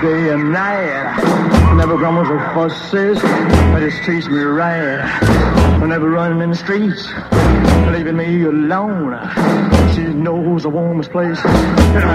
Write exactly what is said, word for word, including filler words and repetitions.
day and night. Never grumbles or fusses, but just treats me right. Never running in the streets, leaving me alone. She knows the warmest place.